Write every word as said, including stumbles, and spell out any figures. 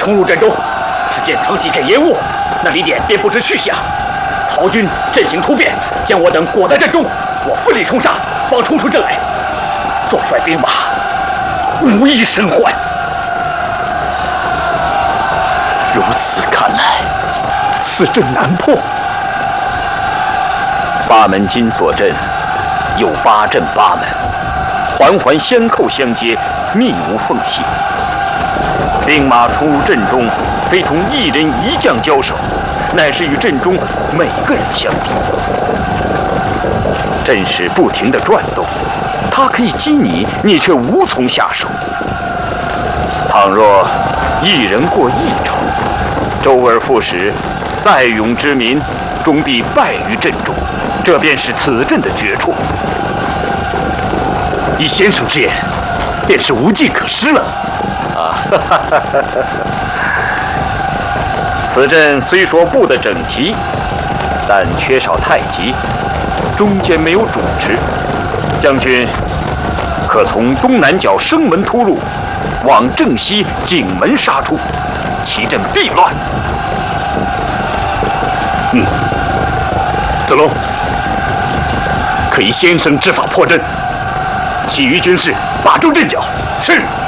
冲入阵中，只见腾起一片烟雾，那李典便不知去向。曹军阵型突变，将我等裹在阵中，我奋力冲杀，方冲出阵来。所率兵马无一生还。如此看来，此阵难破。 八门金锁阵有八阵八门，环环相扣相接，密无缝隙。兵马冲入阵中，非同一人一将交手，乃是与阵中每个人相比。阵势不停地转动，它可以击你，你却无从下手。倘若一人过一招，周而复始，再勇之民终必败于阵中，这便是此阵的绝处。 依先生之言，便是无计可施了。 啊，哈哈哈哈！此阵虽说布得整齐，但缺少太极，中间没有主持。将军可从东南角生门突入，往正西景门杀出，其阵必乱。 嗯，子龙，可以先生之法破阵，其余军士把住阵脚。是。